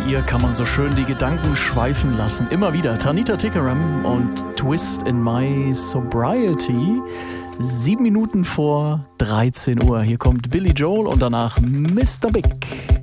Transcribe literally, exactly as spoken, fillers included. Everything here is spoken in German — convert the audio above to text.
ihr kann man so schön die Gedanken schweifen lassen. Immer wieder Tanita Tikaram und Twist in My Sobriety. Sieben Minuten vor dreizehn Uhr. Hier kommt Billy Joel und danach Mister Big.